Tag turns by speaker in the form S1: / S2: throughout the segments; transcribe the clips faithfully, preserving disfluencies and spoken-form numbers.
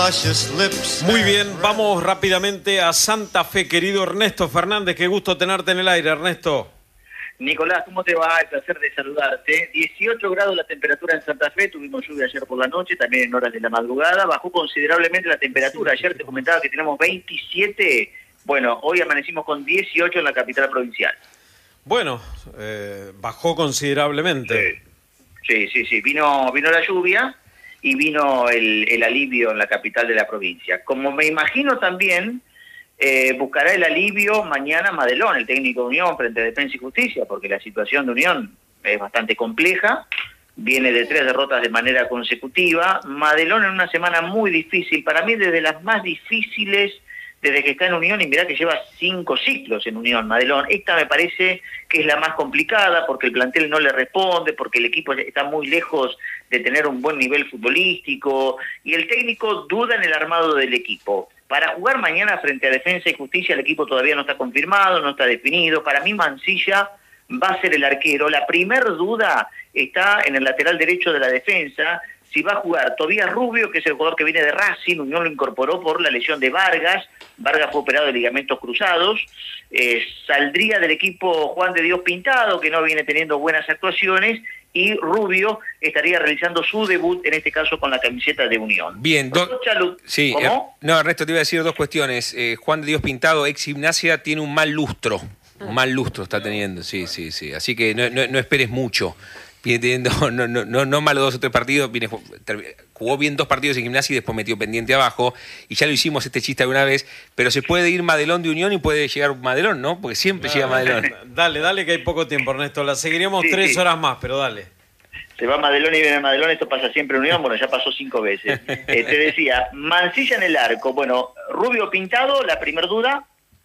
S1: Muy bien, vamos rápidamente a Santa Fe, querido Ernesto Fernández. Qué gusto tenerte en el aire, Ernesto.
S2: Nicolás, ¿cómo te va? El placer de saludarte. dieciocho grados la temperatura en Santa Fe, tuvimos lluvia ayer por la noche, también en horas de la madrugada, bajó considerablemente la temperatura. Ayer te comentaba que tenemos veintisiete, bueno, hoy amanecimos con dieciocho en la capital provincial.
S1: Bueno, eh, bajó considerablemente.
S2: Sí, sí, sí, sí. Vino, vino la lluvia y vino el, el alivio en la capital de la provincia. Como me imagino también, eh, buscará el alivio mañana Madelón, el técnico de Unión, frente a Defensa y Justicia, porque la situación de Unión es bastante compleja, viene de tres derrotas de manera consecutiva. Madelón en una semana muy difícil, para mí desde las más difíciles desde que está en Unión, y mirá que lleva cinco ciclos en Unión, Madelón. Esta me parece que es la más complicada porque el plantel no le responde, porque el equipo está muy lejos de tener un buen nivel futbolístico y el técnico duda en el armado del equipo. Para jugar mañana frente a Defensa y Justicia el equipo todavía no está confirmado, no está definido. Para mí Mancilla va a ser el arquero. La primer duda está en el lateral derecho de la defensa, si va a jugar Tobías Rubio, que es el jugador que viene de Racing. Unión lo incorporó por la lesión de Vargas. Vargas fue operado de ligamentos cruzados. Eh, saldría del equipo Juan de Dios Pintado, que no viene teniendo buenas actuaciones, y Rubio estaría realizando su debut, en este caso con la camiseta de Unión.
S3: Bien, do... sí,
S2: ¿Cómo?
S3: Eh, no, Ernesto, te iba a decir dos cuestiones. Eh, Juan de Dios Pintado, ex Gimnasia, tiene un mal lustro. Un mal lustro está teniendo, sí, sí, sí. Así que no, no, no esperes mucho. Viene teniendo, no, no, no, no malo dos o tres partidos, viene, jugó bien dos partidos en Gimnasia y después metió pendiente abajo, y ya lo hicimos este chiste alguna vez, pero se puede ir Madelón de Unión y puede llegar Madelón, ¿no? Porque siempre ah, llega Madelón.
S1: Dale, dale que hay poco tiempo, Ernesto, la seguiremos sí, tres sí. horas más, pero dale.
S2: Se va Madelón y viene Madelón, esto pasa siempre en Unión, bueno, ya pasó cinco veces. Eh, te decía, Mancilla en el arco, bueno, Rubio Pintado, la primer duda,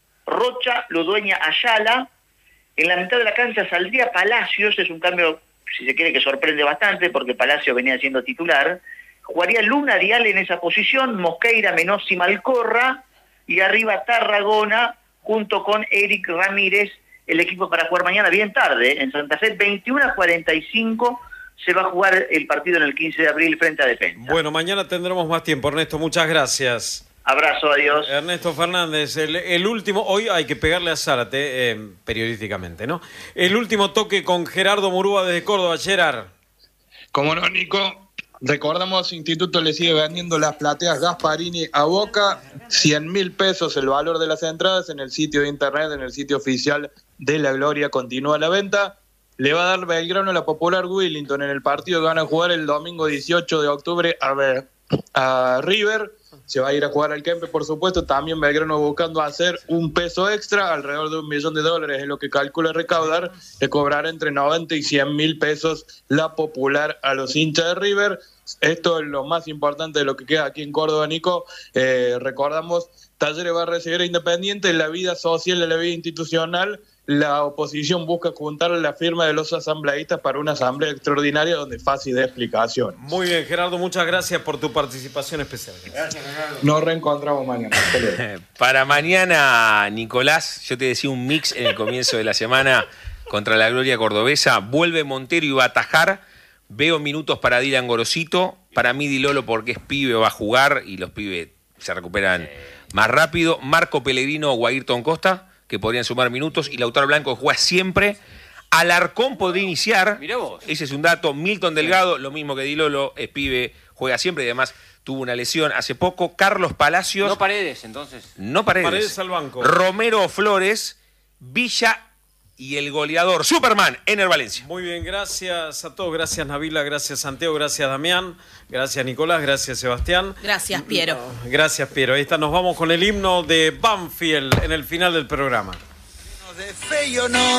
S2: Rocha, Ludueña, Ayala, en la mitad de la cancha saldría Palacios, es un cambio, si se quiere, que sorprende bastante, porque Palacio venía siendo titular. Jugaría Luna Dial en esa posición, Mosqueira, Menossi, Malcorra, y arriba Tarragona, junto con Eric Ramírez, el equipo para jugar mañana bien tarde, en Santa Fe, veintiuna a cuarenta y cinco, se va a jugar el partido en el quince de abril frente a Defensa.
S1: Bueno, mañana tendremos más tiempo, Ernesto, muchas gracias.
S2: Abrazo, adiós.
S1: Ernesto Fernández, el, el último, hoy hay que pegarle a Zárate, eh, periodísticamente, ¿no? El último toque con Gerardo Murúa desde Córdoba, Gerard.
S4: Como no, Nico, recordamos, Instituto le sigue vendiendo las plateas Gasparini a Boca, cien mil pesos el valor de las entradas en el sitio de internet, en el sitio oficial de La Gloria, continúa la venta. Le va a dar Belgrano a la Popular Willington en el partido que van a jugar el domingo dieciocho de octubre a, ver, a River. Se va a ir a jugar al Kempe, por supuesto. También Belgrano buscando hacer un peso extra, alrededor de un millón de dólares es lo que calcula recaudar. Le cobrará entre noventa y cien mil pesos la Popular a los hinchas de River. Esto es lo más importante de lo que queda aquí en Córdoba, Nico. Eh, recordamos, Talleres va a recibir a Independiente. En la vida social, en la vida institucional, la oposición busca juntar la firma de los asambleístas para una asamblea extraordinaria donde fácil de explicación.
S1: Muy bien, Gerardo, muchas gracias por tu participación especial.
S4: Gracias, Gerardo. Nos reencontramos mañana.
S3: Para mañana, Nicolás, yo te decía un mix en el comienzo de la semana contra la Gloria Cordobesa. Vuelve Montero y va a atajar. Veo minutos para Dylan Gorosito. Para mí, Di Lolo, porque es pibe, va a jugar y los pibes se recuperan más rápido. Marco Pellegrino o Ayrton Costa, que podrían sumar minutos, y Lautaro Blanco juega siempre. Alarcón podría iniciar. Mirá vos. Ese es un dato. Milton Delgado, lo mismo que Di Lolo, es pibe, juega siempre y además tuvo una lesión hace poco. Carlos Palacios.
S5: No Paredes, entonces.
S3: No Paredes.
S1: Paredes al banco.
S3: Romero Flores, Villa y el goleador Superman, Ener Valencia.
S1: Muy bien, gracias a todos. Gracias, Nabila. Gracias, Santiago. Gracias, Damián. Gracias, Nicolás. Gracias, Sebastián.
S6: Gracias, Piero.
S1: Gracias, Piero. Ahí está, nos vamos con el himno de Banfield en el final del programa.